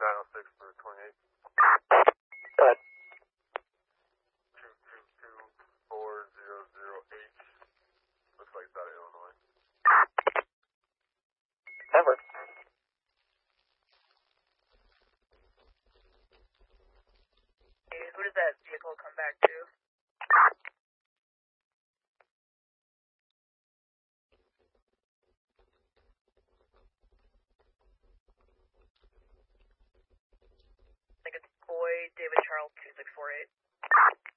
Channel 6 for 28. Go ahead. 222400H. Looks like it's out of Illinois. That works. Who does that vehicle come back to? I think it's Boy David Charles 2648.